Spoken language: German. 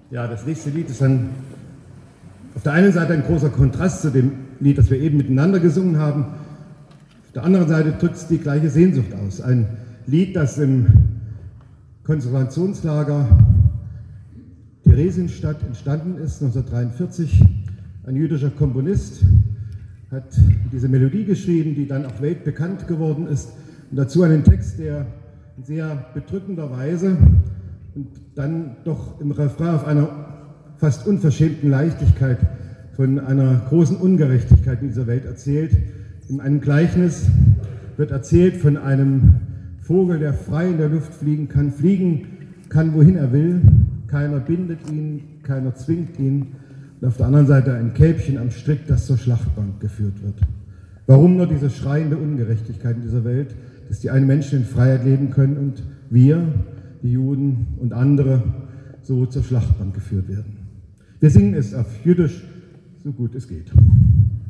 Ja, das nächste Lied ist dann auf der einen Seite ein großer Kontrast zu dem Lied, das wir eben miteinander gesungen haben. Auf der anderen Seite drückt es die gleiche Sehnsucht aus. Ein Lied, das im Konzentrationslager Theresienstadt entstanden ist, 1943. Ein jüdischer Komponist hat diese Melodie geschrieben, die dann auch weltbekannt geworden ist. Und dazu einen Text, der in sehr bedrückender Weise und dann doch im Refrain auf einer fast unverschämten Leichtigkeit von einer großen Ungerechtigkeit in dieser Welt erzählt. In einem Gleichnis wird erzählt von einem Vogel, der frei in der Luft fliegen kann, wohin er will. Keiner bindet ihn, keiner zwingt ihn. Und auf der anderen Seite ein Kälbchen am Strick, das zur Schlachtbank geführt wird. Warum nur diese schreiende Ungerechtigkeit in dieser Welt, dass die einen Menschen in Freiheit leben können und wir, die Juden und andere, so zur Schlachtbank geführt werden? Wir singen es auf Jiddisch, so gut es geht.